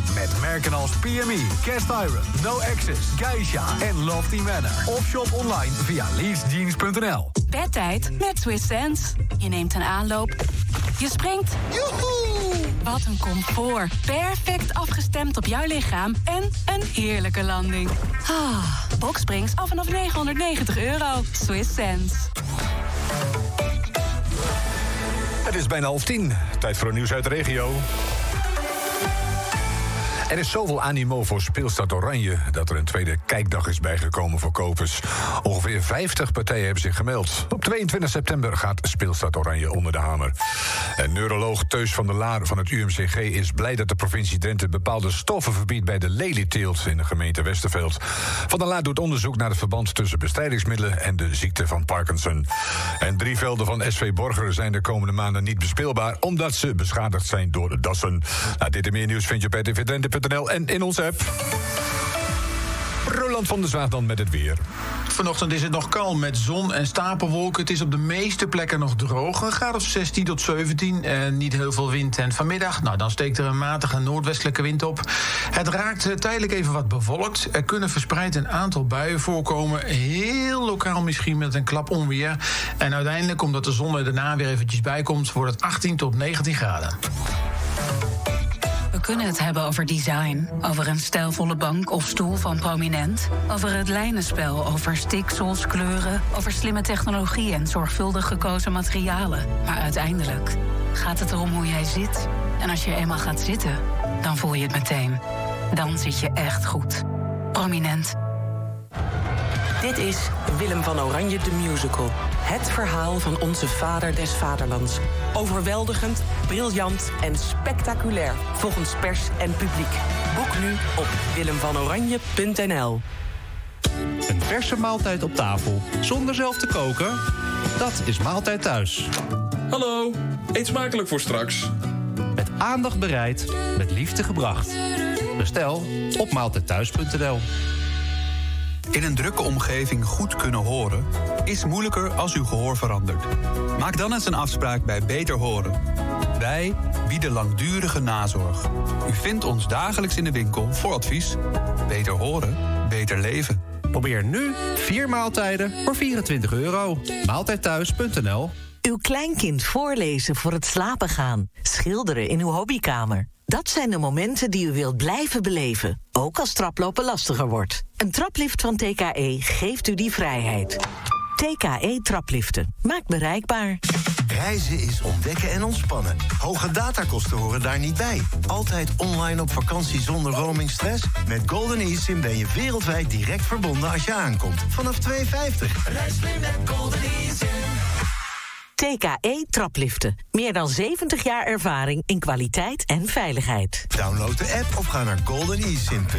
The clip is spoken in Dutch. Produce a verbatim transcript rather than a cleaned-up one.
Iron. Met merken als P M E, Cast Iron, No Access, Geisha en Lofty Manor. Of shop online via lease jeans punt n l. Bedtijd met Swiss Sense. Je neemt een aanloop. Je springt. Joehoe! Wat een comfort. Perfect afgestemd op jouw lichaam. En een heerlijke landing. Ah, Boxsprings af vanaf negenhonderdnegentig euro. Swiss Sense. Het is bijna half tien. Tijd voor een nieuws uit de regio. Er is zoveel animo voor Speelstad Oranje dat er een tweede kijkdag is bijgekomen voor kopers. Ongeveer vijftig partijen hebben zich gemeld. Op tweeëntwintig september gaat Speelstad Oranje onder de hamer. En neuroloog Teus van der Laar van het U M C G is blij dat de provincie Drenthe bepaalde stoffen verbiedt bij de lelieteelt in de gemeente Westerveld. Van der Laar doet onderzoek naar het verband tussen bestrijdingsmiddelen en de ziekte van Parkinson. En drie velden van S V Borger zijn de komende maanden niet bespeelbaar omdat ze beschadigd zijn door de dassen. Nou, dit en meer nieuws vind je op r t v drenthe punt n l en in onze app. Roland van der Zwaag dan met het weer. Vanochtend is het nog kalm met zon en stapelwolken. Het is op de meeste plekken nog droog. Een graad of zestien tot zeventien en niet heel veel wind. En vanmiddag, nou, dan steekt er een matige noordwestelijke wind op. Het raakt tijdelijk even wat bewolkt. Er kunnen verspreid een aantal buien voorkomen. Heel lokaal misschien met een klap onweer. En uiteindelijk, omdat de zon er daarna weer eventjes bij komt, wordt het achttien tot negentien graden. We kunnen het hebben over design, over een stijlvolle bank of stoel van Prominent, over het lijnenspel, over stiksels, kleuren, over slimme technologie en zorgvuldig gekozen materialen. Maar uiteindelijk gaat het erom hoe jij zit. En als je eenmaal gaat zitten, dan voel je het meteen. Dan zit je echt goed. Prominent. Dit is Willem van Oranje de Musical. Het verhaal van onze vader des vaderlands. Overweldigend, briljant en spectaculair. Volgens pers en publiek. Boek nu op willem van oranje punt n l. Een verse maaltijd op tafel, zonder zelf te koken? Dat is Maaltijd Thuis. Hallo, eet smakelijk voor straks. Met aandacht bereid, met liefde gebracht. Bestel op maaltijd thuis punt n l. In een drukke omgeving goed kunnen horen is moeilijker als uw gehoor verandert. Maak dan eens een afspraak bij Beter Horen. Wij bieden langdurige nazorg. U vindt ons dagelijks in de winkel voor advies. Beter horen, beter leven. Probeer nu vier maaltijden voor vierentwintig euro. maaltijd thuis punt n l. Uw kleinkind voorlezen voor het slapen gaan. Schilderen in uw hobbykamer. Dat zijn de momenten die u wilt blijven beleven. Ook als traplopen lastiger wordt. Een traplift van T K E geeft u die vrijheid. T K E trapliften. Maakt bereikbaar. Reizen is ontdekken en ontspannen. Hoge datakosten horen daar niet bij. Altijd online op vakantie zonder roamingstress? Met Golden eSIM ben je wereldwijd direct verbonden als je aankomt. Vanaf twee euro vijftig. Reis mee met Golden eSIM. T K E trapliften. Meer dan zeventig jaar ervaring in kwaliteit en veiligheid. Download de app of ga naar golden e sim punt